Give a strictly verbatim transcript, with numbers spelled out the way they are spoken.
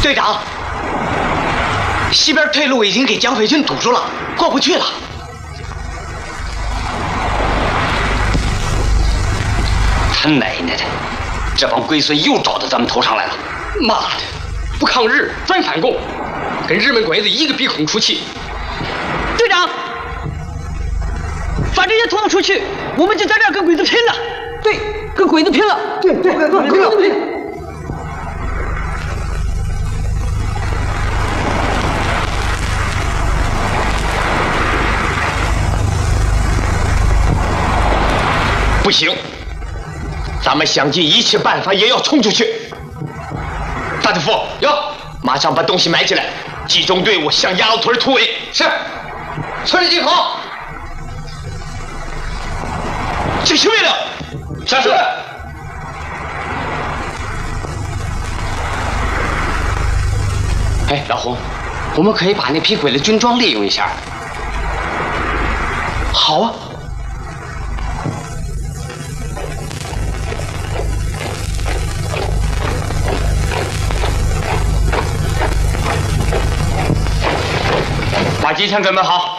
队长，西边退路已经给蒋匪军堵住了，过不去了。 他奶奶的，这帮龟孙又找到咱们头上来了！ 妈的，不抗日专反共，跟日本鬼子一个鼻孔出气。 队长，反正也拖不出去，我们就在这儿跟鬼子拼了。对，跟鬼子拼了。对对，跟鬼子拼。 不行，咱们想尽一切办法也要冲出去。大队副，哟，马上把东西埋起来，集中队伍向鸭子屯突围。是，村里集合。执行命令。下是。 哎，老胡，我们可以把那批鬼的军装利用一下。 好啊。 把机枪准备好。